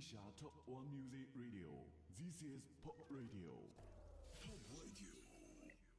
Asia Top One Music Radio. This is Pop Radio. Pop Radio.